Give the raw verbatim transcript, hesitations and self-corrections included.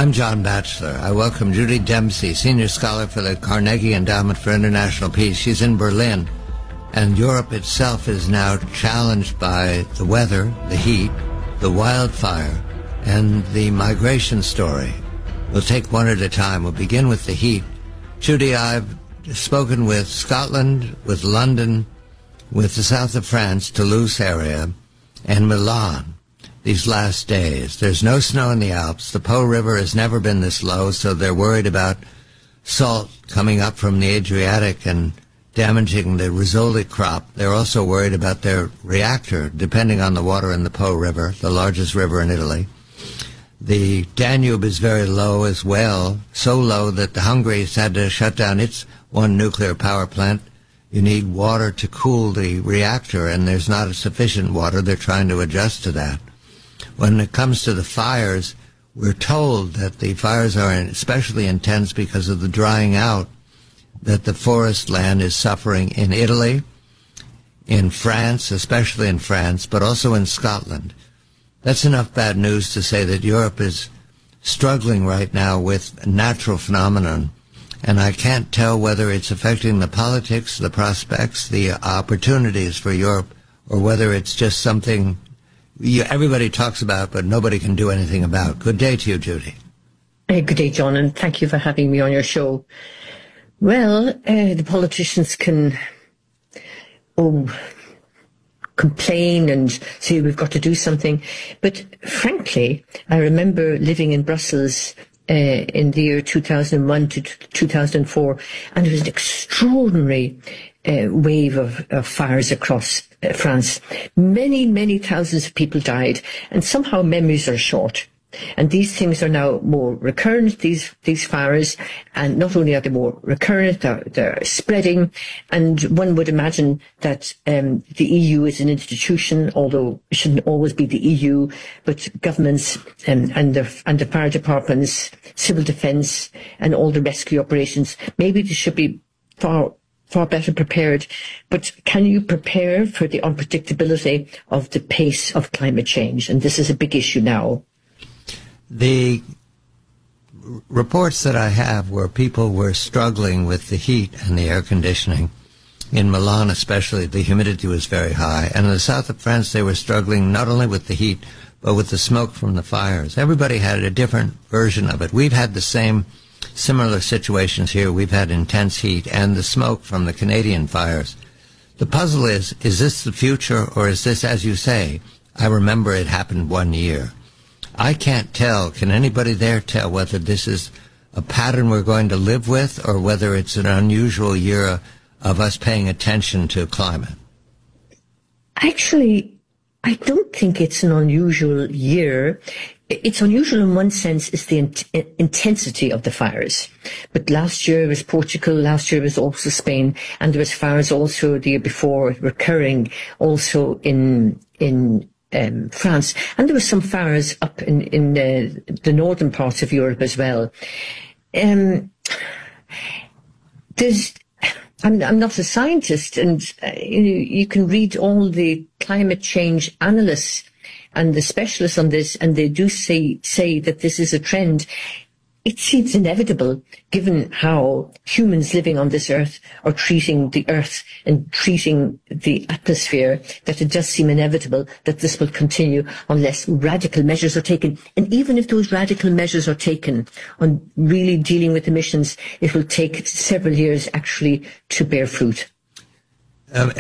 I'm John Batchelor. I welcome Judy Dempsey, Senior Scholar for the Carnegie Endowment for International Peace. She's in Berlin, and Europe itself is now challenged by the weather, the heat, the wildfire, and the migration story. We'll take one at a time. We'll begin with the heat. Judy, I've spoken with Scotland, with London, with the south of France, Toulouse area, and Milan these last days. There's no snow in the Alps. The Po River has never been this low, so they're worried about salt coming up from the Adriatic and damaging the Rizzoli crop. They're also worried about their reactor, depending on the water in the Po River, the largest river in Italy. The Danube is very low as well, so low that the Hungary's had to shut down its one nuclear power plant. You need water to cool the reactor, and there's not sufficient water. They're trying to adjust to that. When it comes to the fires, we're told that the fires are especially intense because of the drying out, that the forest land is suffering in Italy, in France, especially in France, but also in Scotland. That's enough bad news to say that Europe is struggling right now with a natural phenomenon, and I can't tell whether it's affecting the politics, the prospects, the opportunities for Europe, or whether it's just something you, everybody talks about, but nobody can do anything about. Good day to you, Judy. Uh, good day, John, and thank you for having me on your show. Well, uh, the politicians can oh, complain and say we've got to do something. But frankly, I remember living in Brussels uh, in the year two thousand one to two thousand four, and it was an extraordinary uh, wave of, of fires across uh, France. Many, many thousands of people died, and somehow memories are short. And these things are now more recurrent, these these fires, and not only are they more recurrent, they're, they're spreading, and one would imagine that um, the E U is an institution, although it shouldn't always be the E U, but governments um, and, the, and the fire departments, civil defence, and all the rescue operations, maybe they should be far far better prepared. But can you prepare for the unpredictability of the pace of climate change? And this is a big issue now. The reports that I have where people were struggling with the heat and the air conditioning, in Milan especially, the humidity was very high. And in the south of France, they were struggling not only with the heat, but with the smoke from the fires. Everybody had a different version of it. We've had the same similar situations here. We've had intense heat and the smoke from the Canadian fires. The puzzle is, is this the future, or is this, as you say, I remember it happened one year? I can't tell. Can anybody there tell whether this is a pattern we're going to live with, or whether it's an unusual year of us paying attention to climate? Actually, I don't think it's an unusual year. It's unusual in one sense, is the in- intensity of the fires. But last year was Portugal, last year was also Spain, and there was fires also the year before recurring also in in Um, France, and there were some fires up in, in uh, the northern parts of Europe as well. Um, there's, I'm, I'm not a scientist, and uh, you know, you can read all the climate change analysts and the specialists on this, and they do say say that this is a trend. It seems inevitable, given how humans living on this earth are treating the earth and treating the atmosphere, that it does seem inevitable that this will continue unless radical measures are taken. And even if those radical measures are taken on really dealing with emissions, it will take several years actually to bear fruit. Um,